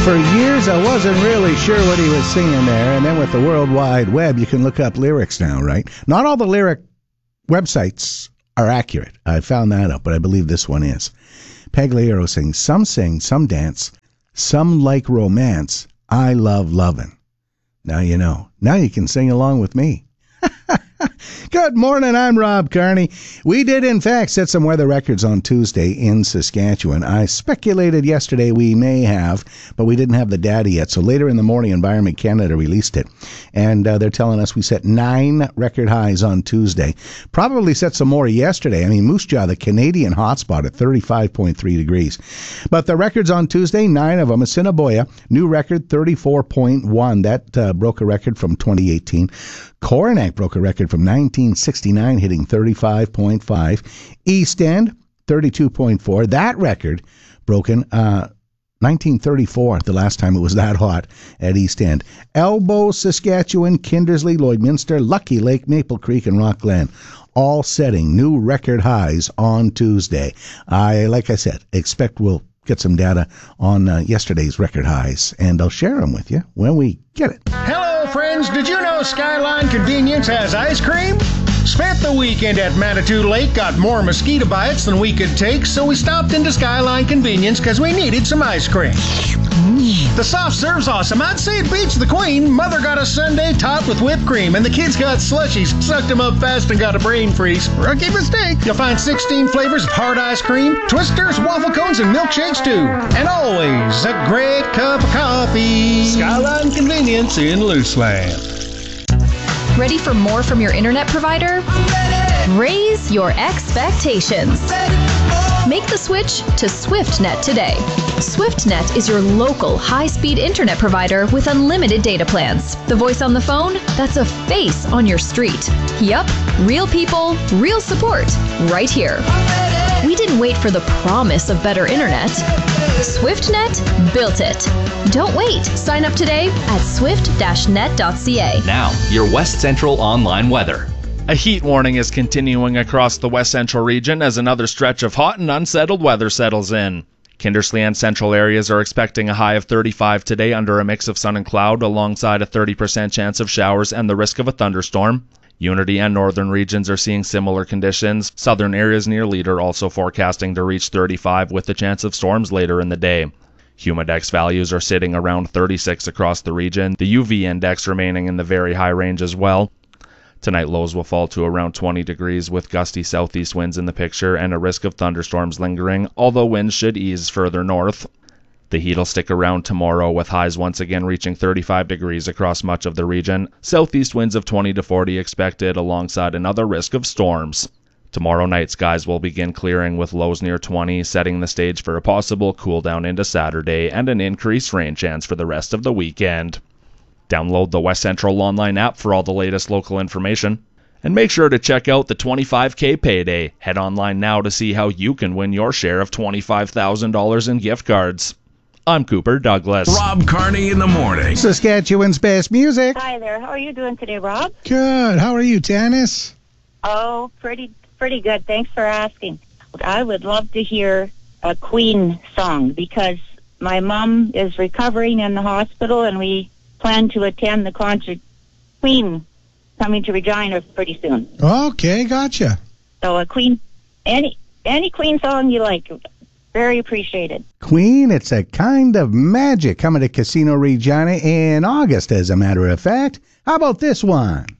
For years, I wasn't really sure what he was singing there, and then with the World Wide Web, you can look up lyrics now, right? Not all the lyric websites are accurate. I found that out, but I believe this one is. Pagliaro sings, some dance, some like romance, I love lovin'. Now you know. Now you can sing along with me. Good morning, I'm Rob Carney. We did, in fact, set some weather records on Tuesday in Saskatchewan. I speculated yesterday we may have, but we didn't have the data yet. So later in the morning, Environment Canada released it. And they're telling us we set 9 record highs on Tuesday. Probably set some more yesterday. I mean, Moose Jaw, the Canadian hotspot at 35.3 degrees. But the records on Tuesday, 9 of them. Assiniboia, new record, 34.1. That broke a record from 2018. Coronach broke a record from 1969, hitting 35.5. East End, 32.4. That record broken 1934, the last time it was that hot at East End. Elbow, Saskatchewan, Kindersley, Lloydminster, Lucky Lake, Maple Creek, and Rock Glen, all setting new record highs on Tuesday. Like I said, expect we'll get some data on yesterday's record highs, and I'll share them with you when we get it. Hello, friends. Did you know Skyline Convenience has ice cream? Spent the weekend at Manitou Lake, got more mosquito bites than we could take, so we stopped into Skyline Convenience because we needed some ice cream. The soft serve's awesome. I'd say it beats the Queen. Mother got a sundae topped with whipped cream, and the kids got slushies, sucked them up fast, and got a brain freeze. Rookie mistake. You'll find 16 flavors of hard ice cream, twisters, waffle cones, and milkshakes too. And always a great cup of coffee. Skyline Convenience in Luceland. Ready for more from your internet provider? Raise your expectations. Make the switch to SwiftNet today. SwiftNet is your local high-speed internet provider with unlimited data plans. The voice on the phone? That's a face on your street. Yup, real people, real support, right here. We didn't wait for the promise of better internet. SwiftNet built it. Don't wait. Sign up today at swift-net.ca. Now, your West Central online weather. A heat warning is continuing across the West Central region as another stretch of hot and unsettled weather settles in. Kindersley and central areas are expecting a high of 35 today under a mix of sun and cloud alongside a 30% chance of showers and the risk of a thunderstorm. Unity and northern regions are seeing similar conditions. Southern areas near Leader also forecasting to reach 35 with the chance of storms later in the day. Humidex values are sitting around 36 across the region, the UV index remaining in the very high range as well. Tonight lows will fall to around 20 degrees with gusty southeast winds in the picture and a risk of thunderstorms lingering, although winds should ease further north. The heat will stick around tomorrow with highs once again reaching 35 degrees across much of the region. Southeast winds of 20 to 40 expected alongside another risk of storms. Tomorrow night skies will begin clearing with lows near 20, setting the stage for a possible cool down into Saturday and an increased rain chance for the rest of the weekend. Download the West Central online app for all the latest local information. And make sure to check out the 25K Payday. Head online now to see how you can win your share of $25,000 in gift cards. I'm Cooper Douglas. Rob Carney in the morning. Saskatchewan's best music. Hi there. How are you doing today, Rob? Good. How are you, Tanis? Oh, pretty good. Thanks for asking. I would love to hear a Queen song because my mom is recovering in the hospital and we plan to attend the concert. Queen coming to Regina pretty soon. Okay, gotcha. So a Queen, any Queen song you like, very appreciated. Queen, It's a Kind of Magic, coming to Casino Regina in August, as a matter of fact. How about this one?